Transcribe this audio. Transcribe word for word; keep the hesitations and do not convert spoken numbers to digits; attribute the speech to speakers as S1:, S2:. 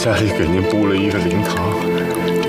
S1: 家里给您布了一个灵堂，